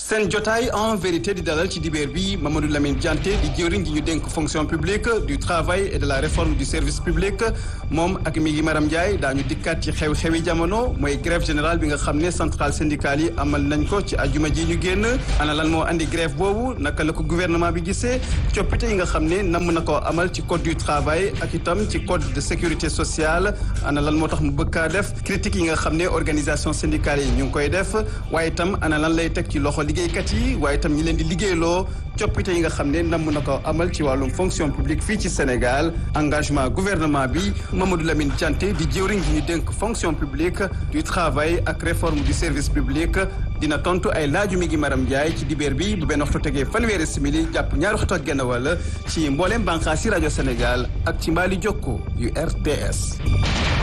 seen jotaay en vérité di dalal ci dibéer bi Mamadou Lamine Dianté di jëwriñ gi ñu dénk fonction publique du travail et de la réforme du service public moom ak mi ngi Maram Ndiaye daañu dikkaat ci xew-xewi jamono mooy grève générale bi nga xam ne centrale syndicale yi amal nañ ko ci ajuma ji ñu génn ana lan moo andi grève boobu naka la ko gouvernement bi gisee coppite yi nga xam ne namm na koo amal ci code du travail ak itam ci code de sécurité sociale ana lan moo tax mu bëgg kaa def critique yi nga xam ne organisation syndicale yi ñu ngi koy def waaye itam ana lan lay teg ci loxo liggéeykat yi waaye itam ñi leen di liggéeyloo coppite yi nga xam ne namm na ko amal ci wàllum fonction publique fii ci Sénégal engagement gouvernement bi Mamadou Lamine Dianté di jëwriñ gi ñu dénk fonction publique du travail ak réforme du service public dina tontu ay laaju mi ngi Maram Ndiaye ci dibéer bi bu benn waxtu tegee fanweeri simili jàpp ñaari waxtu ak genn wàll ci mbooleem bànqaas yi rajo Sénégal ak ci mbaali jokko yu RTS.